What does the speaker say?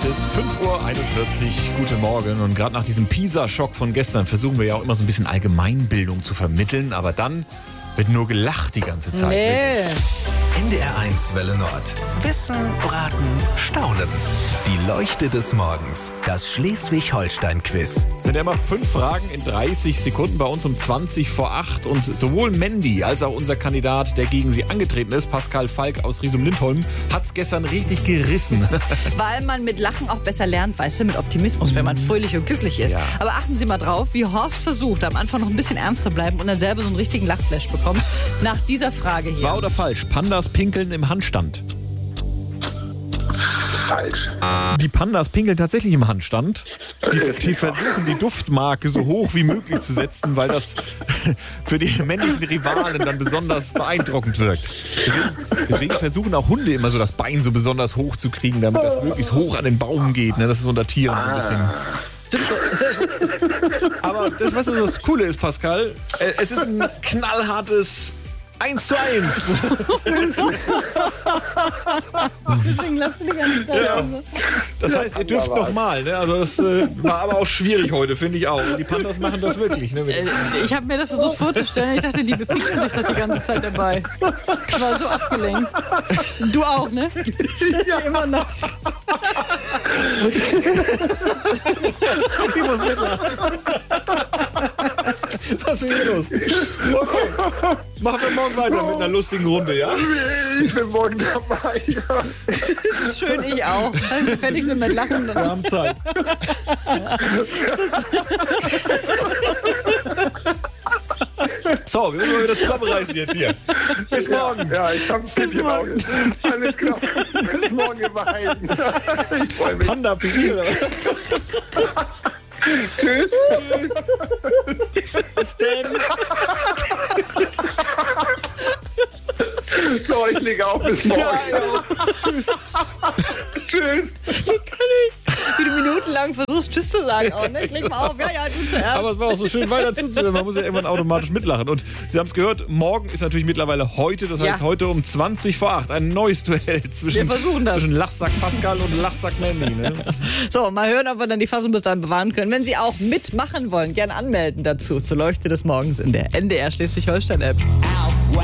es 5:41 Uhr. Guten Morgen. Und gerade nach diesem PISA-Schock von gestern versuchen wir ja auch immer so ein bisschen Allgemeinbildung zu vermitteln. Aber dann wird nur gelacht die ganze Zeit. Nee. NDR1 Welle Nord. Wissen, Raten, Staunen. Die Leuchte des Morgens. Das Schleswig-Holstein-Quiz. Es sind ja immer 5 Fragen in 30 Sekunden bei uns um 7:20 Und sowohl Mandy als auch unser Kandidat, der gegen sie angetreten ist, Pascal Falk aus Riesum-Lindholm, hat es gestern richtig gerissen. Weil man mit Lachen auch besser lernt, weißt du, mit Optimismus, wenn man fröhlich und glücklich ist. Ja. Aber achten Sie mal drauf, wie Horst versucht, am Anfang noch ein bisschen ernst zu bleiben und dann selber so einen richtigen Lachflash bekommt. Nach dieser Frage hier. Wahr oder falsch? Pandas pinkeln im Handstand. Falsch. Die Pandas pinkeln tatsächlich im Handstand. Die versuchen, die Duftmarke so hoch wie möglich zu setzen, weil das für die männlichen Rivalen dann besonders beeindruckend wirkt. Deswegen versuchen auch Hunde immer so das Bein so besonders hoch zu kriegen, damit das möglichst hoch an den Baum geht. Ne? Das ist unter Tieren so ein bisschen. Aber das, was das Coole ist, Pascal, es ist ein knallhartes 1:1. Deswegen lass mich gar nicht Ja. Das heißt, ihr dürft nochmal. Ne? Also das war aber auch schwierig heute, finde ich auch. Und die Pandas machen das wirklich. Ne? Ich habe mir das versucht vorzustellen. Ich dachte, die bepinkeln sich doch die ganze Zeit dabei. Ich war so abgelenkt. Du auch, ne? Ja, immer noch. Ich muss mitlachen. Was ist hier los? Okay. Machen wir morgen weiter mit einer lustigen Runde, ja? Ich bin morgen dabei. Das ist schön, ich auch. Als wir fertig sind mit Lachen. Wir haben Zeit. So, wir müssen mal wieder zusammenreißen jetzt hier. Bis morgen. Ja, ich habe viel genau. Alles klar. Bis morgen im Heiden. Ich freue mich. Panda Pionier. Tschüss. Bis denn. So, ich lege auf. Bis morgen. Tschüss. Wie du minutenlang versuchst, Tschüss zu sagen. Auch, ne? Ich leg mal auf. Ja, du zuerst. Aber es war auch so schön weiter zuzuhören. Man muss ja irgendwann automatisch mitlachen. Und Sie haben es gehört, morgen ist natürlich mittlerweile heute. Das heißt, heute um 7:20 ein neues Duell zwischen Lachsack Pascal und Lachsack Mandy. Ne? So, mal hören, ob wir dann die Fassung bis dahin bewahren können. Wenn Sie auch mitmachen wollen, gerne anmelden dazu zur Leuchte des Morgens in der NDR Schleswig-Holstein-App.